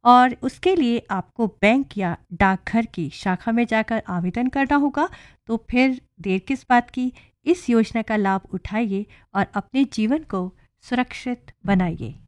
और उसके लिए आपको बैंक या डाकघर की शाखा में जाकर आवेदन करना होगा। तो फिर देर किस बात की, इस योजना का लाभ उठाइए और अपने जीवन को सुरक्षित बनाइए।